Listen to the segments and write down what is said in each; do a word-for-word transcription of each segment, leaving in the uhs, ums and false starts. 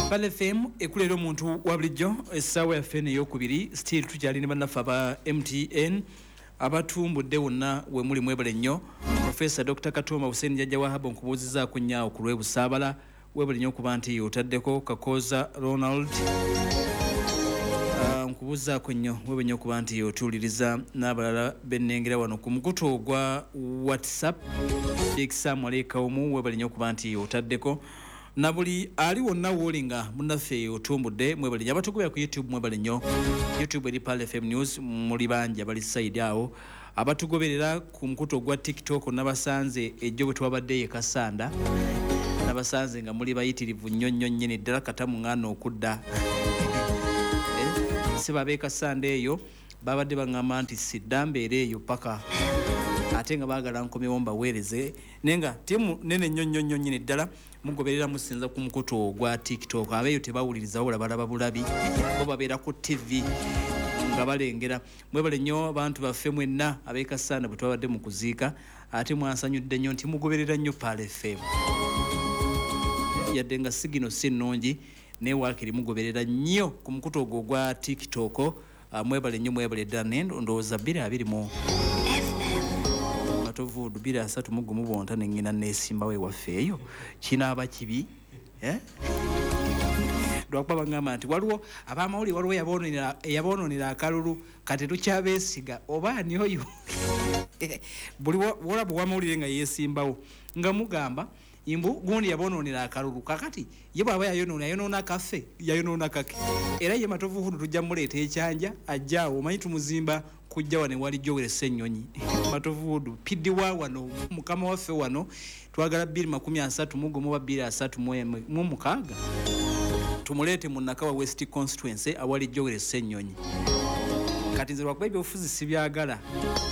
Pale F M ekulera omuntu wa bulijjo essaawa yaffe ey'okubiri still tukyali ne bannaffe aba M T N abatumbudde wonna we muli mwebale nnyo. Professor Doctor Katoma Hussein Jajja Wahabo nkubuuzizzaako nnyo ku lw'ebusaabala webale nnyo okuba nti otaddeko Kakoza Ronald uh, nkubuuzzaako nnyo webale nnyo okuba nti otuuliriza n'abalala bennengera wano ku mukutu ogwa WhatsApp Samuel Kaumu webale nnyo okuba nti otaddeko na buli ali wonna wolinga munnaffe otumbudde mwebale nnyo abatugubira ku YouTube mwebale nnyo YouTube eri Pale F M News muli banja bali side awo abatugoberera ku mukutu ogwa TikTok n'abasanze ejjo bwe twabadde ye Kasanda n'abasanze nga muli bayitirivu nnyo nnyo nnyini ddala katamu ngana okudda eh, se babe Kasanda eyo babadde baŋŋamba nti sidda mbeera eyo paka ate nga baagala nkomewo mbaweereze nenga timu nene nnyo nnyo nnyo nnyini ddala mugoberera musinza ku mukutu ogwa TikTok abeeyo tebawuliriza wala balaba bulabi bo babeera ku T V nga balengera mwebale nnyo abantu baffe mwenna ab'e Kasanda bwe twabadde mu kuziika ate mwansanyudde nnyo nti mugoberera nnyo Pale F M yadde nga sigino si nnungi naye waakiri mugoberera nnyo ku mukutu ogwo ogwa TikTok uh, mwebale nnyo mwebale ddala ne ndowooza bbiri abiri mu matovudu bbiri asatu mu gumu bonta ne ngina neesimbawo ewaffe eyo kinaaba kibi eh? lwakuba baŋŋamba nti waliwo abamawulire waliwo yaboononera akalulu kati tukyabeesiga oba ani oyo buli wolabu wamawulire nga yeesimbawo nga mugamba imbu gundi yaboononera akalulu kakati ye bw'aba yayonoona yayonoona kaffe yayonoona kake era ye matovuhudu tujja muleeta ekyanja ajjaawo omanyi tumuzimba kujja wano wali Joel Ssennyonyi matovuhudu pidi wa wano mukama waffe wano twagala bbiri makumi asatu mu gumu oba bbiri asatu mu mukaaga tumuleete mu Nakawa West Constituency awali Joel Ssennyonyi kati nze lwakuba ebyobufuzi sibyagala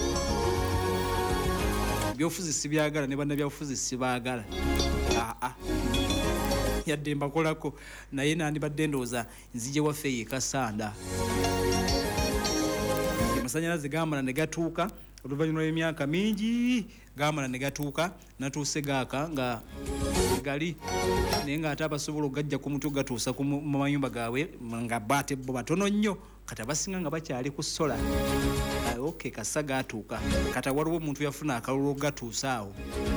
byobufuzi sibyagala ne bannabyabufuzi sibaagala aa yadde mbakolako naye nandibadde ndowooza nzije waffe ye Kasanda amasanyalaze gamala ne gatuuka oluvannyuma lw'emyaka mingi gamala ne gatuuka natuuse gaaka nga gali naye nga ate abasobola okugajja ku mutwe gatuusa mu mayumba gaabwe nga bate bo batono nnyo kati abasinga nga bakyali ku sola ok kasa gatuuka kati waliwo omuntu yafuna akalulu gatuusa awo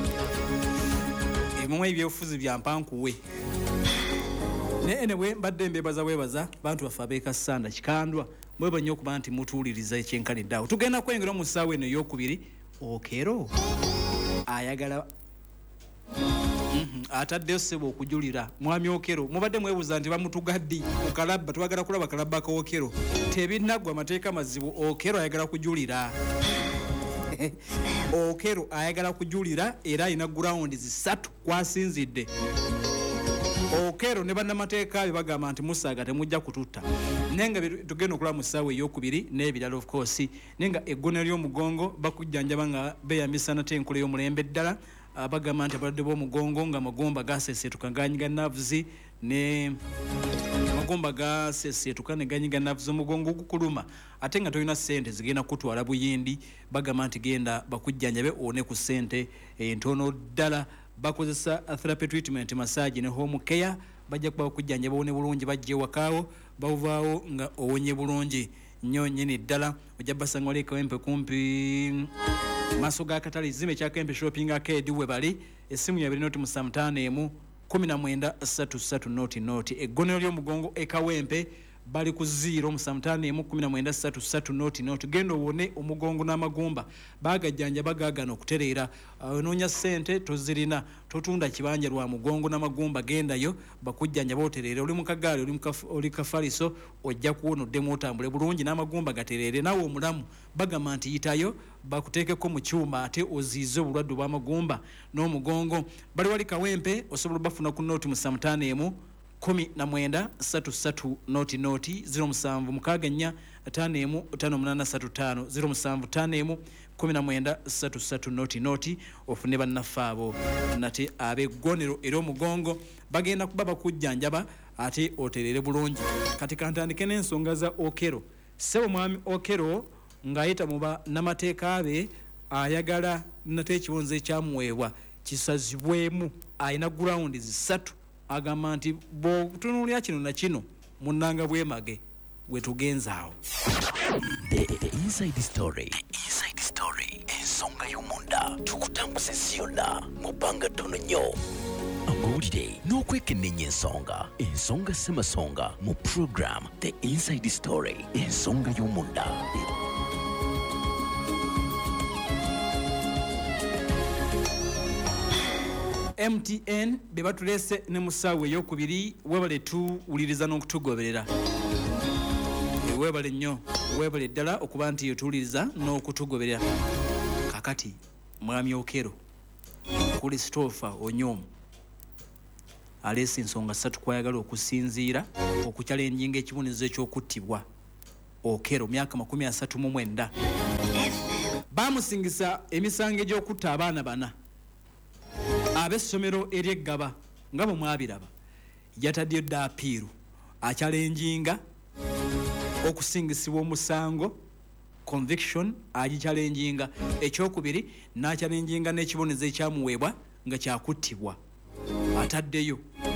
ebimu ebyobufuzi bya mpankuwe naye enewe mbadde mbebaza webaza bantu baffe ab'e Kasanda kikandwa mweba nnyo okuba nti mutuwuliriza ekyenkanidde awo tugenda kwengera mu ssaawa eno ey'okubiri okero ayagala Mm-hmm. ataddeyo ssebo okujulira mwami okero mubadde mwebuuza nti bamutugaddi mukalabba twagala kulaba kalabba ka okero tebinaggwa amateeka mazibu okero ayagala kujulira okero ayagala kujulira era alina gurawundi zisatu kwasinzidde okero ne bannamateeka be bagamba nti musaaga temujja kututta nenga tugenda okulaba mu ssaawa ey'okubiri n'ebirala of course nenga eggona ly'omugongo bakujjanjaba nga beeyambisa nate enkola y'omulembe ddala abagamba nti abalwadde b'omugongo nga magomba gaseeseetuka ganyiga navuzi ne magomba gaseeseetuka ne ganyiga navuzi omugongo gukuluma ate nga tolina ssente zigenda kutwala buyindi bagamba nti genda bakujjanjabe one ku ssente entono ddala bakozesa therapy treatment massage ne home care bajja kuba bakujjanjaba owone bulungi bajja ewakaawo bavaawo nga owonye bulungi nnyo nnyini ddala ojja basanga wali Kawempe kumpi maaso ga katale zime kya Kawempe shopping arcade we bali essimu yabiri noti musamutano emu kumi na mwenda ssatu ssatu noti noti eggonero ly'omugongo e Kawempe bali ku zero musamutano emu kumi na mwenda ssatu ssatu noti noti genda owone omugongo n'amagumba bagajjanja bagaagana okutereera onoonya ssente tozirina totunda kibanja lwa mugongo n'amagumba gendayo bakujjanja bootereere oli mu kagaali oli kafaliso ojja kuwonoddemu otambule bulungi n'amagumba gatereere nawe omulamu bagamba nti yitayo bakuteekeko mu kyuma ate oziize obulwadde bw'amagumba n'omugongo bali wali Kawempe osobola bafuna ku nooti musamutano emu kumi na mwenda ssatu ssatu noti noti ziro musanvu mukaaga nnya ttaano emu ttaano munaana ssatu ttaano ziro musanvu ttaano emu kumi na mwenda ssatu ssatu noti noti ofune bannaffe abo nate ab'eggonero era omugongo bagenda kuba bakujjanjaba ate otereere bulungi kati kantandike n'ensonga za okero ssebo mwami okero ng'ayita mu bannamateeka be ayagala nate ekiwonzi ekyamuweebwa kisazibwemu ayina gurawundi zisatu agamba nti bw'otunuulira kino na kino munnanga bwemage bwe tugenzaawo. The, the inside story. The inside story. Ensonga y'omunda tukutambuza ensi yonna mu bbanga ttono nnyo. Amawulire n'okwekennenya ensonga. Ensonga ssemasonga mu program The Inside Story. Ensonga y'omunda. M T N be batulese ne mu ssaawa ey'okubiri webale tuwuliriza n'okutugoberera. Webale nnyo webale ddala okuba nti yotuwuliriza n'okutugoberera. Kakati mwami Okero Christopher Onyom aleese ensonga ssatu kwayagala okusinziira okukyalenjinga ekibonero ekyokuttibwa. Okero myaka makumi asatu mu mwenda baamusingisa emisango egy'okutta abaana bana ab'essomero ery'eggaba nga bwe mwabiraba. Yataddeyo dda apiiru akyalenjinga okusingisibwa omusango conviction agikyalenjinga. Ekyokubiri n'akyalenjinga n'ekibonezo ekyamuweebwa nga kyakuttibwa. Ataddeyo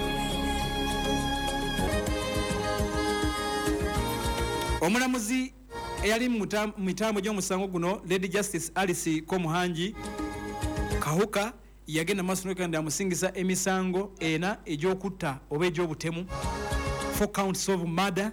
omulamuzi eyali mu mitambo gy'omusango guno Lady Justice Alice Komuhangi Kahuka yagenda maaso n'okugenda amusingisa emisango ena egy'okutta oba egy'obutemu, four counts of murder.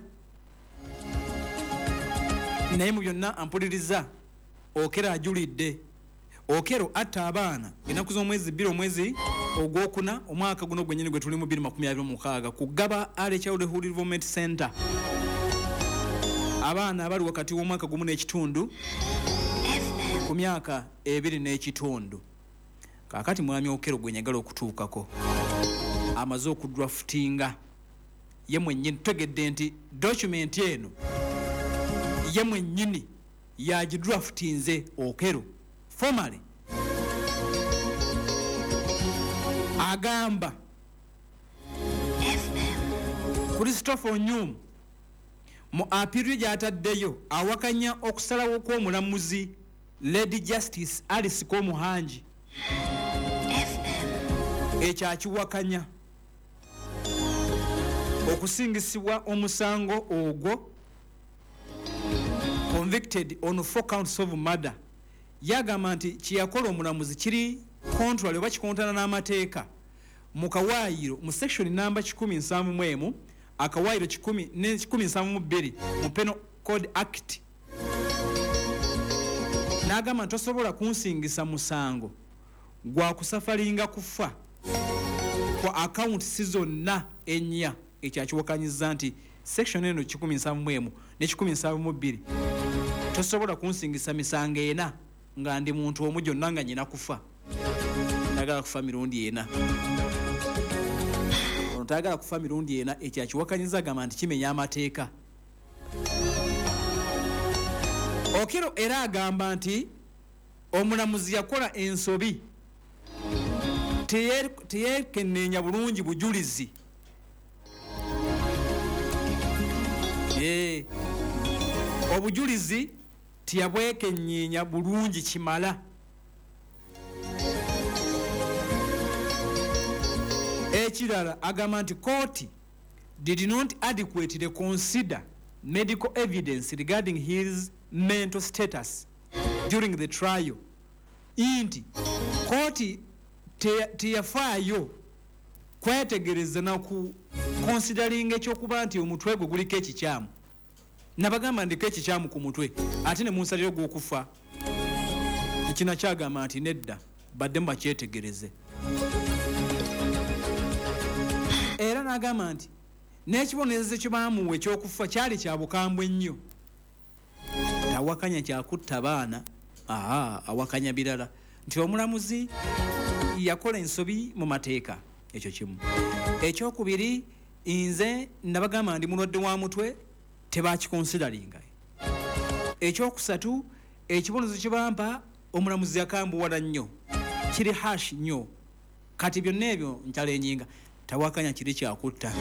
Naye mu byonna ampuliriza Okero ajulidde. Okero atta abaana ennaku z'omwezi bbiri omwezi ogwokuna omwaka guno gwennyini gwe tuli mu bbiri makumi abiri mu mukaaga ku Gaba Early Childhood Development Center. Abaana abali wakati w'omwaka gumu n'ekitundu ku myaka ebiri n'ekitundu. Kaakati mwami Okero gwe nyagala okutuukako amaze okudraftinga ye mwennyini. Tutegedde nti document eno ye mwennyini yagidraftinze Okero formally. Agamba Christopher Onyum mu apiru gy'ataddeyo awakanya okusalawo kw'omulamuzi Lady Justice Alice Komuhangi. Ekyo akiwakanya okusingisibwa omusango ogwo convicted on four counts of murder. Yagamba nti kiyakola omulamuzi kiri contrary oba kikontana n'amateeka mu kawaayiro mu section namba kikumi nsanvu mu emu akawaayiro kikumi ne kikumi nsanvu mu bbiri mu Penal Code Act. N'agamba nti tosobola kunsingisa musango gwa kusafalinga kufa kwa account si zonna ennya. Ekyo akiwakanyiza nti section eno kikumi nsanvu mu emu ne kikumi nsanvu mu bbiri tosobola kunsingisa misango ena nga ndi muntu omu gyonna nga nyina kufa. Nagala kufa mirundi ena. Ono tayagala kufa mirundi ena. Ekyo akiwakanyiza agamba nti kimenya amateeka. Okero era agamba nti omulamuzi yakola ensobi teyekenneenya bulungi bujulizi. Eh, obujulizi tiyabwekenyeenya bulungi kimala. Ekirala agamba nti court did not adequately consider medical evidence regarding his mental status during the trial. Inti court teyafaayo kwetegereza na ku considering ekyokuba nti omutwe gwe guliko ekikyamu. Nabagamba ndiko ekikyamu ku mutwe ate ne munsaliro gw'okufa. Ekina kyagamba nti nedda badde mbakyetegereze. Era n'agamba nti n'ekibonerezo kye baamuwa ekyokufa kyali kya bukambwe nnyo. Tawakanya kyakutta abaana. Aha, awakanya birala nti omulamuzi yakola ensobi mu mateeka. Ekyo kimu. Ekyokubiri nze nabagamba ndi mulwadde wa mutwe tebakikonsideringa. Ekyokusatu ekibonezo kye bampa omulamuzi yakambuwala nnyo kiri hash nnyo. Kati byonna ebyo nkyalenjinga tawakanya kiri kyakutta.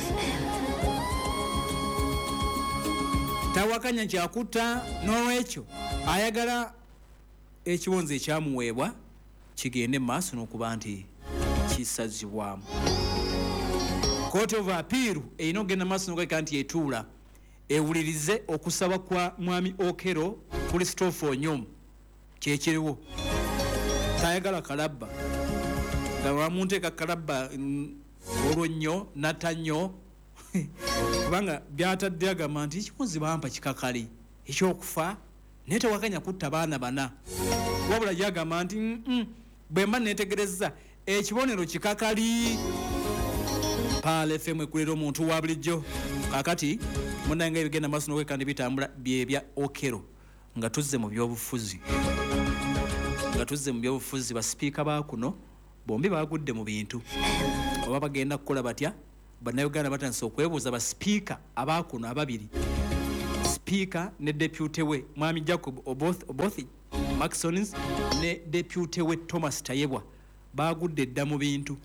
Tawakanya kyakutta n'olwekyo ayagala ekibonzo ekyamuweebwa kigende maaso n'okuba nti kisazibwamu. Court of Appeal erina okugenda maaso n'okulabika nti etuula ewulirize okusaba kwa mwami Okero Christopher Onyom kyekiriwo tayagala kalabba nga wamunteeka kalabba olwo nnyo nata nnyo kubanga byatadde agamba nti ekikunzi bampa kikakali ekyokufa naye tewakanya kutta baana bana wabula yagamba nti bwe mba neetegereza ekibonero kikakali. Paal F M ekulira omuntu wa bulijjo kakati munanga ebigenda maaso n'okwekandi bitambula byebya Okero nga tuzze mu byobufuzi nga tuzze mu byobufuzi basipiika ba kuno bombi bagudde mu bintu oba bagenda kukola batya. Bannayuganda batandise okwebuuza basipiika abakuno ababiri, sipiika ne deputy we mwami Jacob Oboth, Oboth Maxons ne deputy we Thomas Tayebwa bagudde dda mu bintu.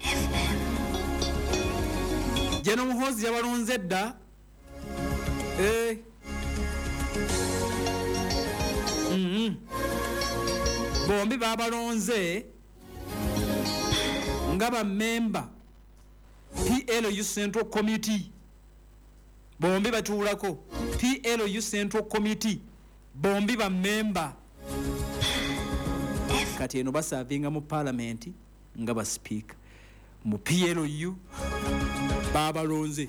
Jeno Muhoozi yabalonze dda eh mm bombi babalonze nga ba member P L U Central Committee bombi batuulako P L U Central Committee bombi ba member kati eno basavinga mu parliament nga ba speaker mu P L U babalonze.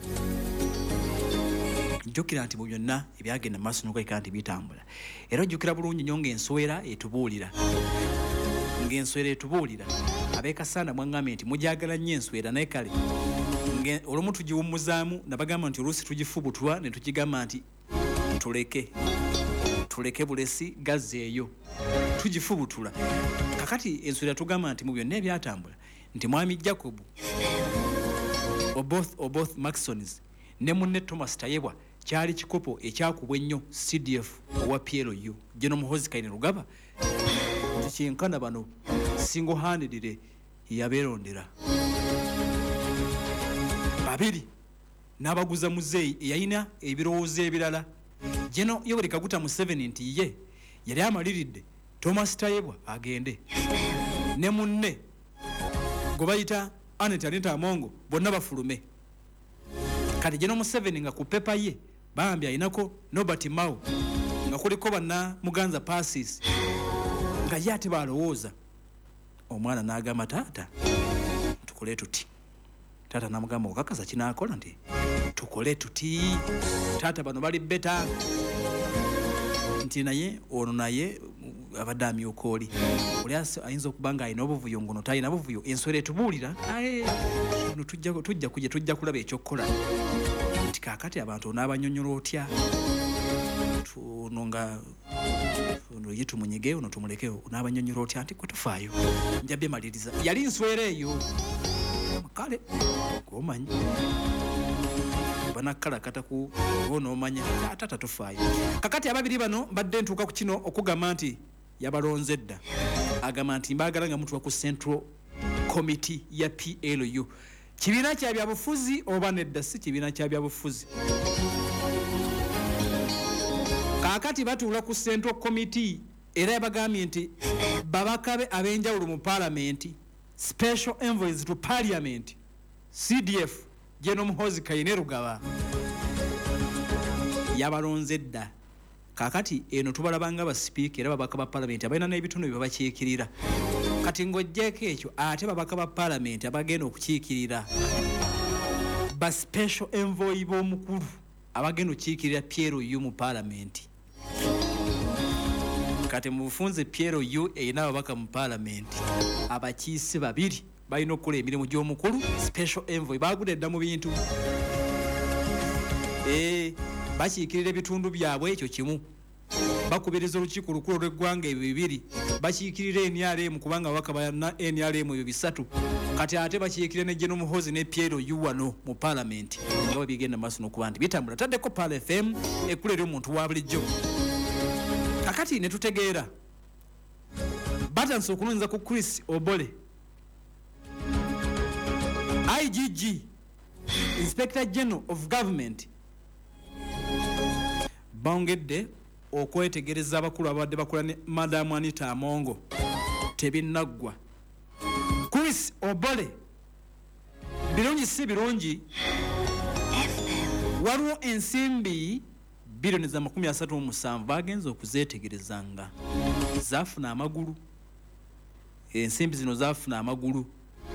Njukira nti mu byonna ebyagenda maaso n'okulabika nti bitambula era ojjukira bulungi nnyo ng'enswera etubuulira ng'enswera etubuulira abeekasanda mwaŋŋambye nti mujagala nnyo enswera naye kale olumu tugiwummuzaamu nabagamba nti oluusi tugifubutwa ne tukigamba nti tuleke tuleke bulesi gazzeeyo tugifubutula. Kakati enswera tugamba nti mu byonna ebyatambula nti mwami Jacob Oboth Oboth Maxons ne munne Thomas Tayebwa kyali kikopo ekyakubwa ennyo C D F owa P L U Jeno Muhoozi Kainerugaba kyenkana bano single handedly yabeerondera babiri n'abaguza muzeeyi eyalina ebirowoozo ebirala. Jeno Yoweri Kaguta Museveni nti ye yali amaliridde Thomas Tayebwa agende ne munne gwe bayita Aneta Aneta Amongo bonna bafulume. Kati Jeno Museveni nga ku pepa ye bambi ayinako Nobert Mao nga kuliko banna Muganza Passes nga ye ate balowooza. Omwana n'agamba taata tukole tuti. Taata n'amugamba okakasa kinaakola nti tukole tuti. Taata bano bali beta nti naye ono naye abadde amyuka oli oli ayinza okuba nga alina obuvuyo ngono talina buvuyo. Enswera etubuulira no tujja tujja kujja tujja kulaba ekyokukola nti kaakati abantu onaabanyonnyola otya tuno nga ono ye tumunyige ono tumuleke onaabanyonnyola otya nti kwe tufaayo njabye maliriza yali nswera eyo kale gomanyi banakalakata ku onoomanya atata tufaayo. Kakati ababiri bano badde ntuuka ku kino okugamba nti yabalonze dda agamba nti mbaagala nga mutuwa ku Central Committee ya P L U. Kibiina kya byabufuzi oba nedda si kibiina kya byabufuzi. Kaakati batuula ku Central Committee era yabagambye nti babakabe ab'enjawulo mu Parliament, Special Envoys to Parliament C D F Jeno Muhoozi Kainerugaba yabalonze dda. Kakati eno tubalabanga ba speaker era babaka ba Parliament abalina n'ebitono bye babakiikirira. Kati ng'ojjeeko ekyo ate babaka ba Parliament abagenda okukiikirira ba Special Envoy b'omukulu abagenda okukiikirira P L U mu Parliament. Kati mu bufunze P L U erina ababaka mu Parliament abakiise babiri balina okukola emirimu gy'omukulu Special Envoy bagudde dda mu bintu eh bakiikirira ebitundu byabwe ekyo kimu bakubiriza olukiiko olukulu lw'eggwanga ebyo bibiri bakiikirira N R M kubanga ababaka ba N R M ebyo bisatu kati ate bakiikirira ne Jeno Muhoozi ne P L U wano mu Parliament nga bwe bigenda maaso n'okuba nti bitambula. Taddeko Paal F M ekulera omuntu wa bulijjo. Kakati ne tutegeera batandise okulonza ku Chris Obole I G G Inspector General of Government bongedde okwetegereza abakulu abadde bakola ne Madam Anita Amongo tebinaggwa. Chris Obole birungi si birungi waliwo ensimbi biliyoni za makumi asatu mu musanvu bagenza okuzeetegerezanga zaafuna amagulu. Ensimbi zino zaafuna amagulu.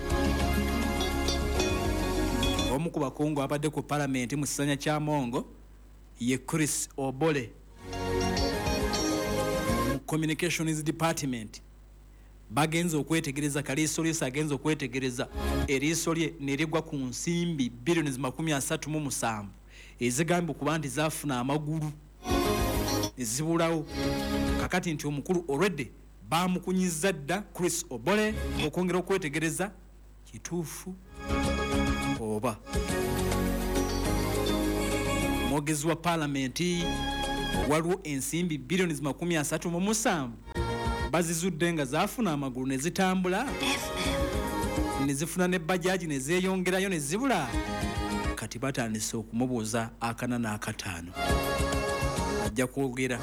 Omu ku bakungu abadde ku palamenti mu kisanya kya Mongo ye Chris Obole mu Communications Department bagenza okwetegereza kaliiso lye agenza okwetegereza eriiso lye ne ligwa ku nsimbi biliyoni makumi asatu mu musanvu ezigamba okuba nti zaafuna amagulu ezibulawo. Kakati nti omukulu already bamukunyizza dda Chris Obole okwongera okwetegereza kituufu oba. Mwogezi wa palamenti waliwo ensimbi biliyoni makumi asatu mu musanvu bazizudde nga zaafuna amagulu ne zitambula ne zifuna ne bajaji ne zeeyongerayo ne zibula. Kati batandise okumubuuza akana n'akataano ajja kwogera.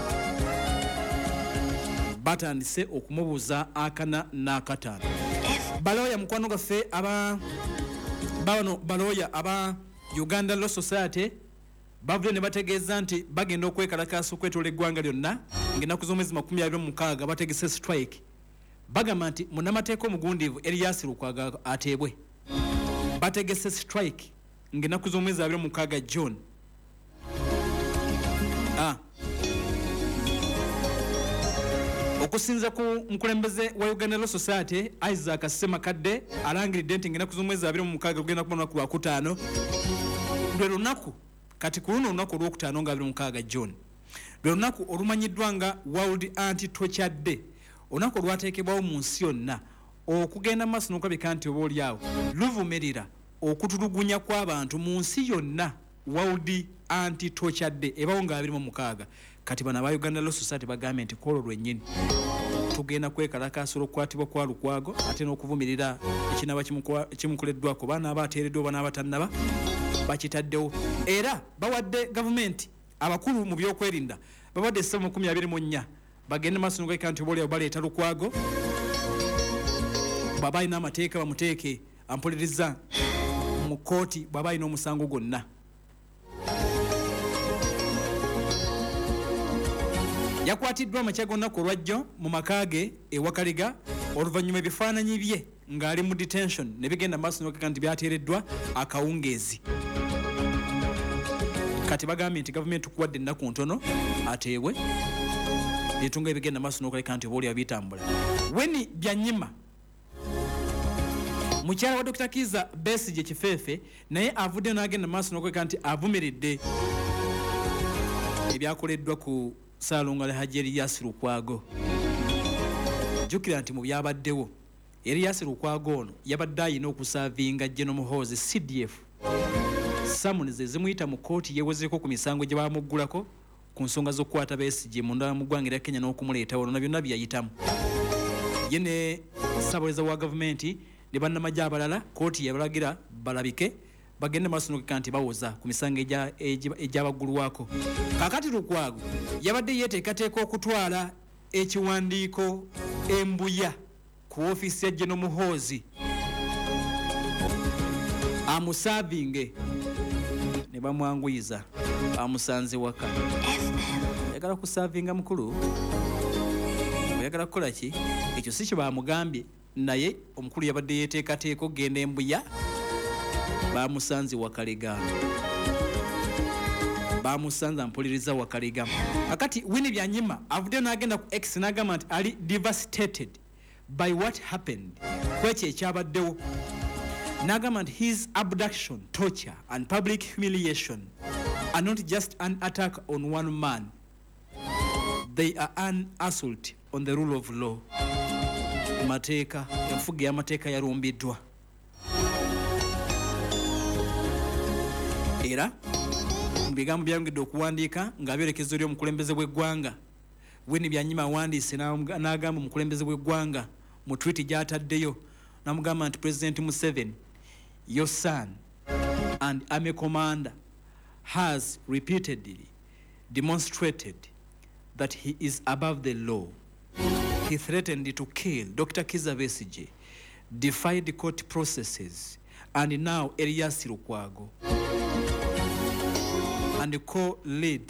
Batandise okumubuuza akana n'akataano. Balooya mukwano gaffe aba bano balooya aba Uganda Law Society bavudde ne bategeeza nti bagenda okwekalakaasa okwetoola eggwanga lyonna ng'ennaku z'omwezi makumi abiri mu mukaaga bategese strike. Bagamba nti munnamateeka omugundiivu Erias Lukwago ateebwe. Bategese strike ng'ennaku z'omwezi abiri mu mukaaga John. Ah. Okusinza ku mukulembeze wa Uganda Law Society Isaac Semakadde alangiridde nti ng'ennaku z'omwezi abiri mu mukaaga lugenda kuba lunaku lwakutaano. Lwe lunaku kati ku luno olunaku olwokutaano nga abiri mu mukaaga John. Lwe lunaku olumanyiddwa nga World Anti-Torture Day. Olunaku olwateekebwawo mu nsi yonna okugenda maaso n'okulabika nti oba oliawo luvumirira okutulugunya kw'abantu mu nsi yonna. World Anti-Torture Day ebawo nga abiri mu mukaaga. Kati bano aba Uganda Law Society bagambye nti kwolwo lwennyini tugenda kwekalakaasa okukwatibwa kwa Lukwago ate n'okuvumirira ekinaba kimukoleddwako baana abateereddwa bana abatannaba bakitaddewo. Era bawadde gavumenti abakulu mu byokwerinda bawadde essaawa makumi abiri mu nnya bagende maaso n'okulabika nti oba oliawo baleeta Lukwago bw'aba alina amateeka bamuteeke ampuliriza mu kkooti bw'aba alina omusango gwonna. Yakwatiddwa amakya gonna ku lwajjo mu makaage ewakaliga oluvannyuma ebifaananyi bye ng'ali mu detention ne bigenda maaso n'okulabika nti byateereddwa akawungeezi. Kati bagambye nti gavumenti kuwadde ennaku ntono ateebwe etunga ebigenda maaso n'okulabika nti oba oliawo bitambula. Winnie Byanyima mukyala wa Dokita Kizza Besigye Kifeefe naye avudde n'agenda maaso n'okulabika nti avumiridde ebyakoleddwa ku Ssaalonga Hajji Erias Lukwago. Jjukira nti mu byabaddewo Erias Lukwago ono yabadde alina okusaavinga General Muhoozi C D F. Samuni ze zimuyita mu kkooti yeewezeeko ku misango gye baamuggulako ku nsonga z'okukwata Besigye munda mu ggwanga erya Kenya n'okumuleeta wano na byonna byeyayitamu. Ye ne ssaabawolereza wa gavumenti ne bannamagye abalala kkooti yabalagira balabike bagende maaso n'okulabika nti bawoza ku misango egyabaggulwako. Kaakati Lukwago yabadde yeeteekateeka okutwala ekiwandiiko embuya ku woofiisi ya General Muhoozi amusaavinge ne bamwanguyiza amusanze waka. Yagala kusaavinga mukulu oyagala kukola ki? Ekyo si kye bamugambye naye omukulu yabadde yeeteekateeka okugenda embuya bamusanze wakalega. Bamusanze ampuliriza wakalega. Kakati Winnie Byanyima avudde n'agenda ku X n'agamba nti ali devastated by what happened kwekyo ekyabaddewo. N'agamba nti his abduction, torture and public humiliation are not just an attack on one man. They are an assault on the rule of law. Mateeka, enfuga y'amateeka yalumbiddwa. Era mu bigambo byayongedde okuwandiika ng'abyolekeza eri omukulembeze bw'eggwanga. Winnie Byanyima awandiise n'agamba omukulembeze bw'eggwanga mu tweet gy'ataddeyo n'amugamba nti President Museveni, your son and army commander has repeatedly demonstrated that he is above the law. He threatened to kill Doctor Kizza Besigye, defied court processes, and now Erias Lukwago. and co-lead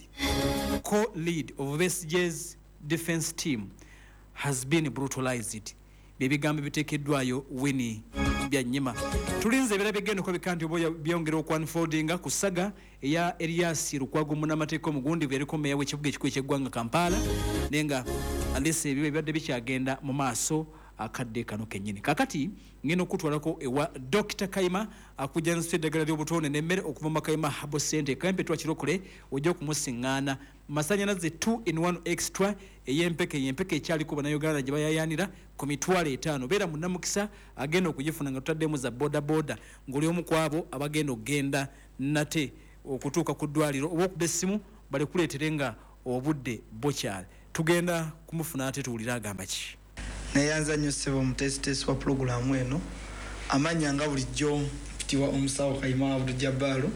co-lead of Besigye's defense team has been brutalized. Byebigambo biteekeddwayo Winnie Byanyima. Tulinze ebira bigenda ko bikanti oboya byongera okwanfoldinga ku saga eya Elias Lukwago munamateeko mugundi bweriko meya w'ekibuga ekikulu ky'eggwanga Kampala nenga alese ebyo bibadde bikyagenda mu maaso akadde kano kennyini. Kakati ngeno okutwalako ewa Doctor Kaima akujansi eddagala ly'obutonde n'emmere okuva mu Kaima Herbal Center Kampetwa Kirokole ojja okumusiŋŋaana masanyalaze two in one extra ey'empeke y'empeke ekyaliko bannayuganda gye bayayaanira ku mitwalo etaano. Beera munnamukisa agenda okugifuna nga tutaddemu za boda boda ng'oli omu ku abo abagenda okgenda nate okutuuka ku ddwaliro oba okuba essimu balekuleetere nga obudde bukyali. Tugenda kumufuna ate tuwulire agamba ki. Neyanza nnyo ssebo omutesitesi wa pulogulaamu eno amanya nga bulijjo mpitibwa omusawo Kaima Abdul Jabbaru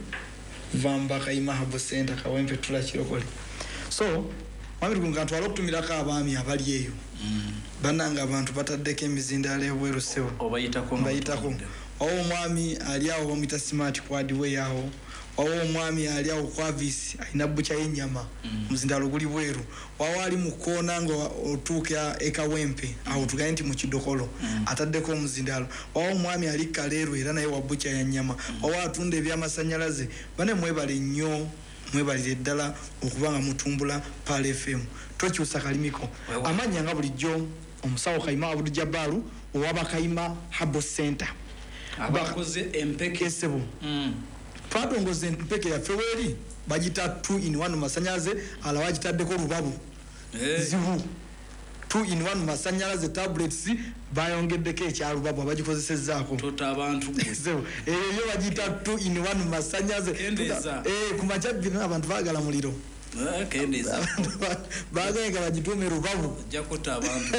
vamba Kaima Herbal Center Kawempe Tula Kirokole. So mwami nga ntwala okutumirako abaami abali eyo bannanga abantu bataddeko emizindaalo ebweru ssebo obayitako bayitako owo omwami ali awo bamuyita smart kwadiwe yawo owo omwami ali awo kwa visi alina bbuca y'ennyama omuzindaalo guli bweru wawo ali mu kkoona nga otuuka ekawempe awo tugaye nti mu kidokolo ataddeko omuzindaalo wawo omwami ali kaleero era naye wa bbuca ya nnyama wawo atunda ebyamasanyalaze bane mwebale nnyo mwebalire ddala okuba nga mutumbula Pal F M tokyusa kalimiko amanya nga bulijjo omusawo Kaima Abdul Jabbaru owaba Kaima Herbal Center abakoze empeke sebo twatongoza empeke yaffe weeri bagita two in one masanyalaze ala bagitaddeko lubabu zibu two in one masanyalaze tablets bayongeddeko ekyalubabu abagikozesezzaako tota abantu sebo eyo bagita two in one masanyalaze eh kumacha bino abantu baagala muliro kendeza baagala nga bagituume lubabu jakota abantu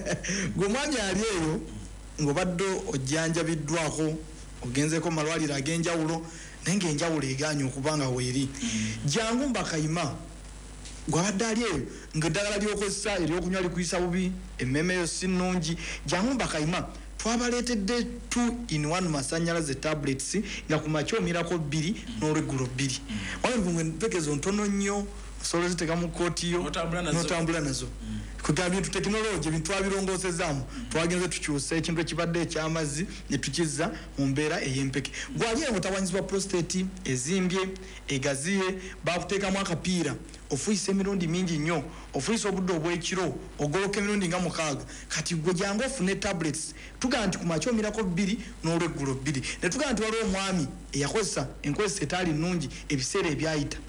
gomwami ali eyo ngobaddo ojjanjabiddwako ogenzeko malwaliro ag'enjawulo nenge enjawulo eganye okubanga weeri jangu mba Kaima gwabadde ali eyo ng'eddagala ly'okozesa ery'okunywa likuyisa bubi emmeme yo si nnungi jangu mba Kaima twabaleetedde two in one masanyalaze tablets nga ku makya omirako bbiri n'olweggulo bbiri wabwe empekezo ntono nnyo osobola ziteka mu kootiyo n'otambula nazo kugamba bintu tekinologi ebintu twabirongoosezaamu twagenze tukyusa ekintu ekibadde eky'amazzi ne tukizza mu mbeera ey'empeke gwali eyo mutawanyizibwa prostate ezimbye egaziye bakuteekamu akapiira ofuyisa emirundi mingi nnyo ofuyisa obudde obw'ekiro ogoloka emirundi nga mukaaga kati gwe jangu ofune tablets tugamba nti ku makya omirako bbiri n'olweggulo bbiri ne tugamba nti waliwo omwami eyakozesa enkozesa etaali nnungi ebiseera ebyayita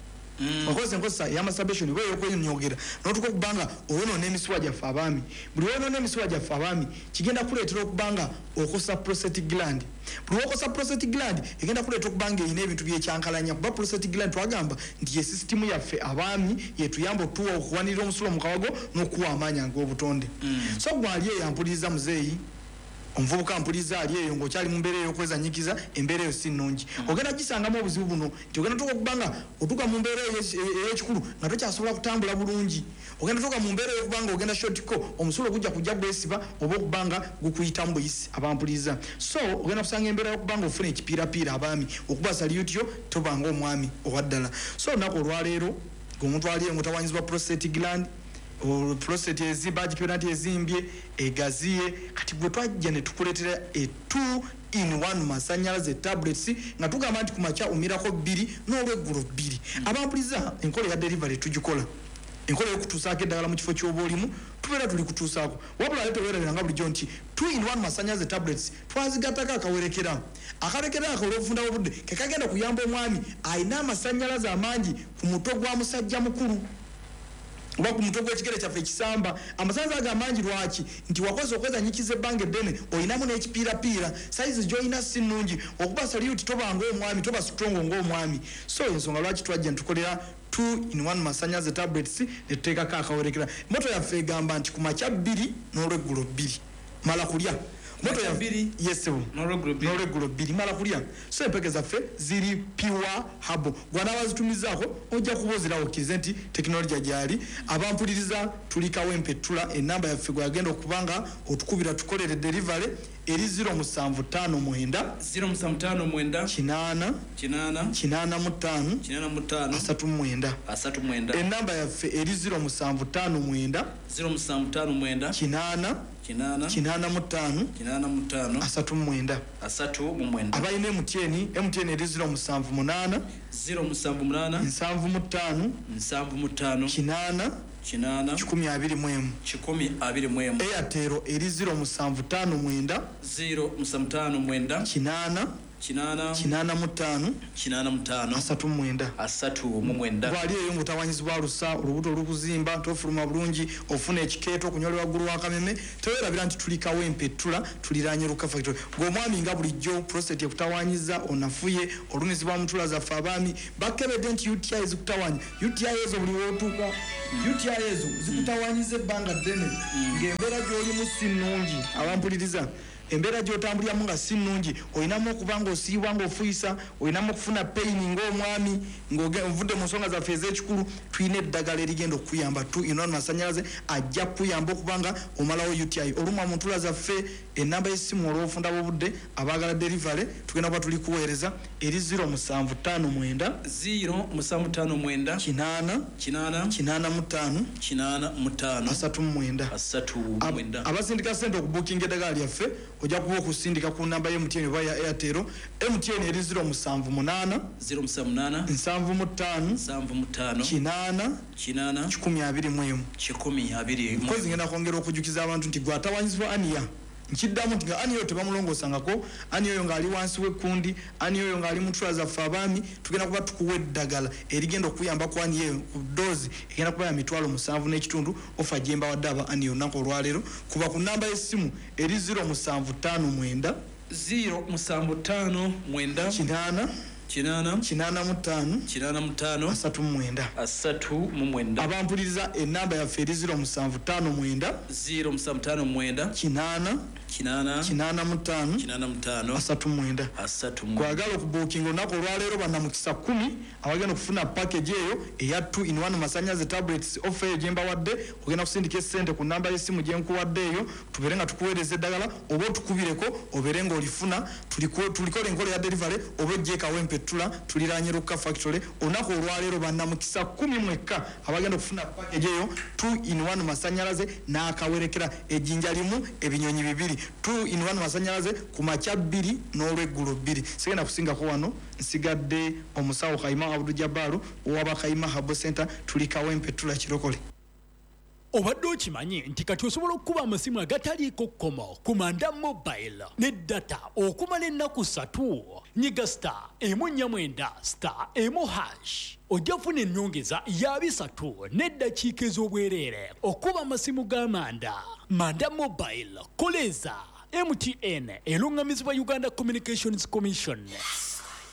wakoze enkozesa ey'amasturbation bwe yokwenyogera n'otuka okubanga oyonoona emisuwa gyaffe abaami buli woyonoona emisuwa gyaffe abaami kigenda kuleetera okubanga okosa prostate gland buli wokosa prostate gland egenda kuleeta okubanga erina ebintu byekyankalanya kuba prostate gland twagamba nti ye sisitimu yaffe abaami yetuyamba okutuwa okuwanirira omusulo mu kawago n'okuwa amaanyi ag'obutonde so gwali eyo ampuliriza muzeeyi omuvubuka mpuliriza ali eyo ng'okyali mu mbeera ey'okwezanyikiza embeera eyo si nnungi ogenda gisangamu obuzibu buno nti ogenda tuuka okubanga otuuka mu mbeera ey'ekikulu nga tokyasobola kutambula bulungi ogenda tuuka mu mbeera ey'okubanga ogenda shotiko omusulo gujja kujja gwesiba oba okubanga gukuyitamu buyisi abampuliriza so ogenda kusanga embeera y'okubanga ofuna ekipiirapiira abaami okuba salutyo tobanga omwami owaddala so olunaku olwaleero ng'omuntu ali eyo mutawanyizibwa prostate gland prostate ezimba agipira nti ezimbye egaziye kati gwe twajja ne tukuleetera e two in one masanyalaze tablets nga tugamba nti ku makya omirako bbiri n'olweggulo bbiri abampuliza enkola ya delivery tugikola enkola y'okutuusaako eddagala mu kifo ky'oba olimu tubeera tuli kutuusaako wabula ate teweerabiranga bulijjo nti two in one masanyalaze tablets twazigattako akawerekera akawerekera ako olw'obufunda bw'obudde ke kagenda kuyamba omwami alina amasanyalaze amangi ku mutwe gwa musajja mukulu oba ku mutwe gw'ekigere kyaffe ekisamba amasanza ago amangi lwaki nti wakoze okwezanyikiza ebbanga eddene olinamu n'ekipiirapiira sayizi gy'olina si nnungi okuba saliyuti toba ng'omwami toba strongo ng'omwami so ensonga lwaki twajja ntukolera two in one masanyalaze tablets ne tuteekako akawerekera moto yaffe egamba nti ku makya bbiri n'olweggulo bbiri mala kulya moto ya mbiri yesebu n'olwegulo bbiri mala kulya so empeke zaffe ziri pure habo gwana bazitumizaako ojja kubozerawo kize nti tekinologiya gyali abampuliriza tulikawo empetula enamba yaffe gwagenda okubanga otukubira tukolere delivery eri zero musanvu tano mwenda zero musanvu tano mwenda kinaana kinaana kinaana mu ttaano kinaana mu ttaano asatu mwenda asatu mwenda enamba yaffe eri zero musanvu tano mwenda zero musanvu tano mwenda kinaana kinaana kinaana mu ttaano kinaana mu ttaano asatu mwenda asatu mu mwenda abalina emutn emutn eri zero musanvu munaana zero musanvu munaana nsanvu mu ttaano nsanvu mu ttaano kinaana kinaana kikumi abiri mu emu kikumi abiri mu emu airtel eri zero musanvu ttaano mwenda zero musanvu ttaano mwenda kinaana kinaana kinaana mu ttaano kinaana mu ttaano asatu mwenda asatu mu mwenda bwali eyo ng'otawanyizibwa lusa olubuto olukuzimba tofuluma bulungi ofuna ekikeeto okunyolera waggulu w'akameme teweerabira nti tulikawo empetula tuliraanye luka factory ng'omwami nga bulijjo prostate ekutawanyiza onafuye olumizibwa mutula zaffe abaami bakebedde nti U T I zikutawanya U T I ezo buli wootuuka U T I ezo zikutawanyiza ebbanga ddene ng'embeera gy'olimu si nnungi abampuliriza embeera gy'otambuliramu nga si nnungi olinamu okuba ng'osiibwa ng'ofuyisa olinamu okufuna payini ng'omwami ng'ovudde mu nsonga zaffe ez'ekikulu tulina eddagala erigenda okuyamba tu inoni masanyalaze ajja kuyamba okuba nga omalawo U T I olumwa mu ntula zaffe enamba y'essimu olw'obufunda bw'obudde abaagala delivery tugenda kuba tuli kuweereza eri zero musanvu ttaano mwenda zero musanvu ttaano mwenda kinaana kinaana kinaana mu ttaano kinaana mu ttaano asatu mu mwenda asatu mu mwenda abasindika ssente okubuukinga eddagala lyaffe ojja kuba okusindika ku namba ya M T N oba ya Airtel M T N eri zero musanvu munaana zero musanvu munaana nsanvu mu ttaano nsanvu mu ttaano kinaana kinaana kikumi abiri mu emu kikumi abiri mu mpozi ngenda kwongera okujjukiza abantu nti gwe atawanyizibwa aniya nkiddamu nti nga ani oyo tebamulongoosangako ani oyo ng'ali wansi w'ekkundi ani oyo ng'ali mu ntula zaffe abaami tugenda kuba tukuwa eddagala erigenda okuyamba ku ani eyo ku doozi egenda kuba ya mitwalo musanvu n'ekitundu ofa gyemba wadde aba ani olunaku olwaleero kuba ku namba y'essimu eri zero musanvu ttaano mwenda zero musanvu ttaano mwenda kinaana kinaana kinaana mu ttaano kinaana mu ttaano asatu mu mwenda asatu mu mwenda abampuliriza ennamba yaffe eri zero musanvu ttaano mwenda zero musanvu ttaano mwenda kinaana kinaana kinaana mu ttaano kinaana mu ttaano asatu mu mwenda asatu mu kwagala okubuukinga olunaku olwaleero bannamukisa kumi abagenda okufuna package eyo eya two in one masanyaze tablets offer eyo gyembawadde ogenda kusindika essente ku namba y'essimu gyenkuwadde eyo tubeere nga tukuweereza eddagala oba otukubireko obeere ng'olifuna tulikole enkola ya delivery oba ojjeekawo empetula tuliraanye Luka factory olunaku olwaleero bannamukisa kumi mwekka abagenda okufuna package eyo two in one masanyalaze n'akawerekera ejjinja limu ebinyonyi bibiri two in one masanyalaze ku makya bbiri n'olweggulo bbiri sigenda kusingako wano nsigadde omusawo Kayima Abdul Jabbaru owaba Kayima Habo Center tulikawo empetula kirokole. Obadde okimanyi nti kati osobola okukuba amasimu agataliiko kkomo ku Manda Mobile ne data okumala ennaku ssatu nyiga star emu nnya mwenda star emu hash ojja kufuna ennyongeza ya bisatu n'eddakiika ez'obwereere okuba amasimu ga Manda. Manda Mobile koleza M T N erungamizibwa Uganda Communications Commission.